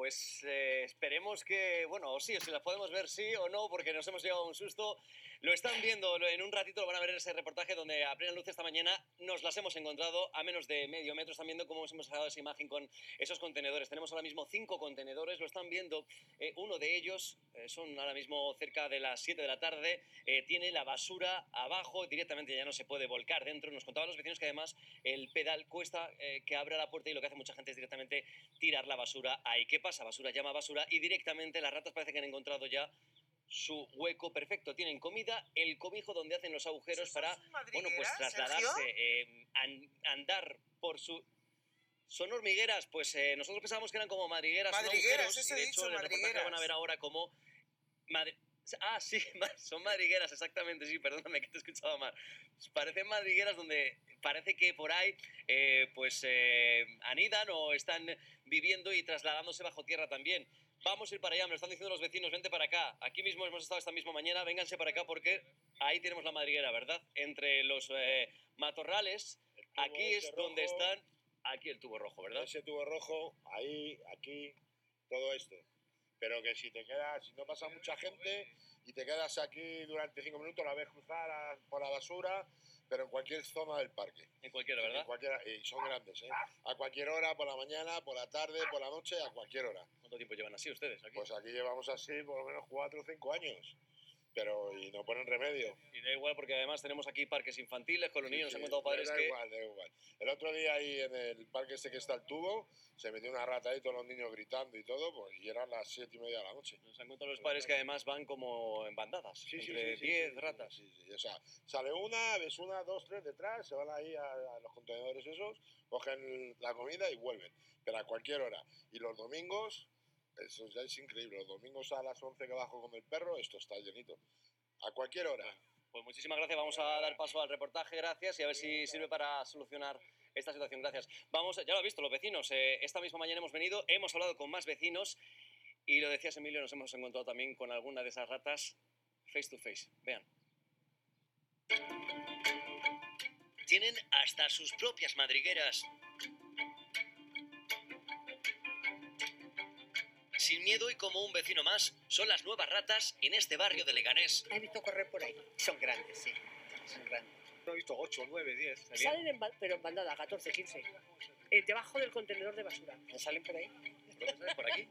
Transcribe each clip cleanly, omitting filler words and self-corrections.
Pues esperemos que, bueno, o sí, o si las podemos ver sí o no, porque nos hemos llevado un susto. Lo están viendo, en un ratito lo van a ver en ese reportaje donde a plena luz esta mañana nos las hemos encontrado a menos de medio metro. Están viendo cómo hemos sacado esa imagen con esos contenedores. Tenemos ahora mismo 5 contenedores, lo están viendo. Uno de ellos, son ahora mismo cerca de las 7 de la tarde, tiene la basura abajo, directamente ya no se puede volcar dentro. Nos contaban los vecinos que además el pedal cuesta que abra la puerta y lo que hace mucha gente es directamente tirar la basura ahí. ¿Qué pasa? Basura llama basura y directamente las ratas parece que han encontrado ya su hueco perfecto. Tienen comida, el cobijo donde hacen los agujeros para, bueno, pues trasladarse, andar por su... ¿Son hormigueras? Pues nosotros pensábamos que eran como madrigueras. Madrigueras, Son agujeros, eso y de he hecho dicho, en el reportaje van a ver ahora cómo... sí, son madrigueras, exactamente, sí, perdóname que te he escuchado mal. Parecen madrigueras donde parece que por ahí anidan o están viviendo y trasladándose bajo tierra también. Vamos a ir para allá, me lo están diciendo los vecinos, vente para acá. Aquí mismo hemos estado esta misma mañana, vénganse para acá porque ahí tenemos la madriguera, ¿verdad? Entre los matorrales, aquí es donde están... Aquí el tubo rojo, ¿verdad? Ese tubo rojo, ahí, aquí, todo esto. Pero que si te quedas, si no pasa mucha gente y te quedas aquí durante 5 minutos, la ves cruzar por la basura, pero en cualquier zona del parque. En cualquiera, ¿verdad? En cualquiera, y son grandes, ¿eh? A cualquier hora, por la mañana, por la tarde, por la noche, a cualquier hora. ¿Cuánto tiempo llevan así ustedes aquí? Pues aquí llevamos así por lo menos 4 o 5 años. Pero y no ponen remedio. Y da igual porque además tenemos aquí parques infantiles con los niños, nos han contado padres da que... igual, da igual. El otro día ahí en el parque este que está el tubo, se metió una rata ahí, todos los niños gritando y todo, pues, y eran las 7:30 de la noche. Nos han contado los padres que además van como en bandadas, entre 10 ratas. O sea, sale una, ves una, dos, tres detrás, se van ahí a los contenedores esos, cogen la comida y vuelven, pero a cualquier hora. Y los domingos, eso ya es increíble, los domingos a las 11 que bajo con el perro, esto está llenito. A cualquier hora. Pues muchísimas gracias, vamos a dar paso al reportaje, gracias, y a ver si sirve para solucionar esta situación, gracias. Vamos, ya lo han visto los vecinos, esta misma mañana hemos venido, hemos hablado con más vecinos, y lo decías, Emilio, nos hemos encontrado también con alguna de esas ratas face to face, vean. Tienen hasta sus propias madrigueras. Sin miedo y como un vecino más, son las nuevas ratas en este barrio de Leganés. He visto correr por ahí. Son grandes, sí. Son grandes. He visto 8, 9, 10. Salen pero en bandada, 14, 15. Debajo del contenedor de basura. ¿Salen por ahí? ¿Por aquí?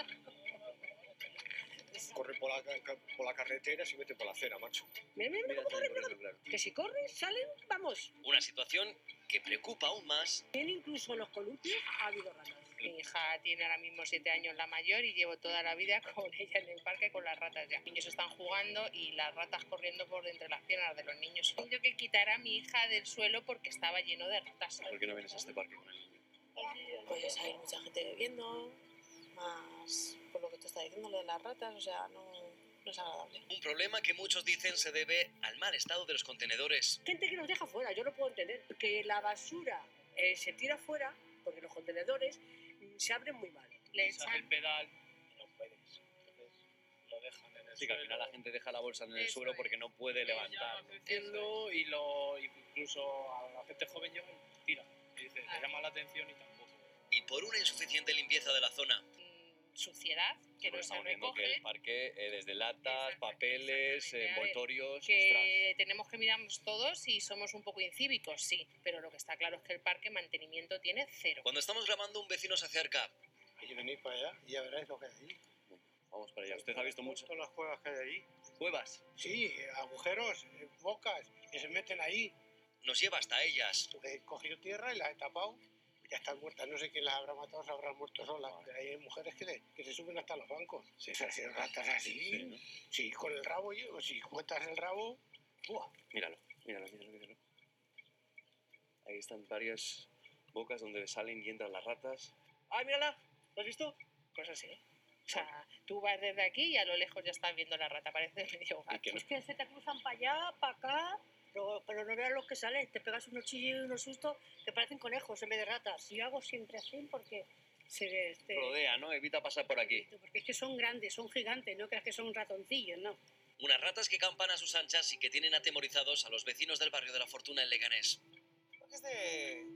Corren por la carretera y se meten por la acera, macho. Mira, cómo corren. Claro. Que si corren, salen, vamos. Una situación que preocupa aún más. Incluso en los columpios ha habido ratas. Mi hija tiene ahora mismo 7 años la mayor y llevo toda la vida con ella en el parque con las ratas ya. Los niños están jugando y las ratas corriendo por entre las piernas de los niños. He tenido que quitar a mi hija del suelo porque estaba lleno de ratas. ¿Por qué no vienes a este parque con el niño? Pues hay mucha gente bebiendo, más por lo que te está diciendo, lo de las ratas, o sea, no es agradable. Un problema que muchos dicen se debe al mal estado de los contenedores. Gente que nos deja fuera, yo no puedo entender. Que la basura se tira fuera porque los contenedores se abren muy mal. Le Pisas echan el pedal y no puedes. Entonces lo dejan en el Sí, que al suelo. final la gente deja la bolsa en el Eso suelo es. porque no puede levantar. Haciendo y incluso a la gente joven llega y tira. Y dice, le llama la atención y tampoco. Y por una insuficiente limpieza de la zona. suciedad que no se Estamos viendo que recoge. el parque, desde latas, Exactamente, papeles, exactamente. A ver, envoltorios... Que tenemos que mirarnos todos y somos un poco incívicos, sí, pero lo que está claro es que el parque mantenimiento tiene 0. Cuando estamos grabando, un vecino se acerca. Hay que venir para allá y ya veréis lo que hay allí. Vamos para allá. ¿Usted ha visto mucho? Todas las cuevas que hay allí. ¿Cuevas? Sí, agujeros, bocas, que se meten ahí. Nos lleva hasta ellas. He cogido tierra y las he tapado. Ya están muertas. No sé quién las habrá matado, se habrán muerto solas. Pero hay mujeres que se suben hasta los bancos. Si esas ratas así, Sí, ¿no? si con el rabo, si cuentas el rabo, ¡buah! Míralo. Ahí están varias bocas donde salen y entran las ratas. ¡Ay, mírala! ¿Lo has visto? Pues así. O sea, tú vas desde aquí y a lo lejos ya estás viendo la rata, parece medio gato. que no- Es que se te cruzan para allá, para acá, pero no veas los que salen, te pegas unos chillos y unos sustos que parecen conejos en vez de ratas. Yo hago siempre así porque Rodea, ¿no? Evita pasar por aquí. porque es que son grandes, son gigantes, no creas que son ratoncillos, ¿no? Unas ratas que campan a sus anchas y que tienen atemorizados a los vecinos del barrio de la Fortuna en Leganés. Creo que es de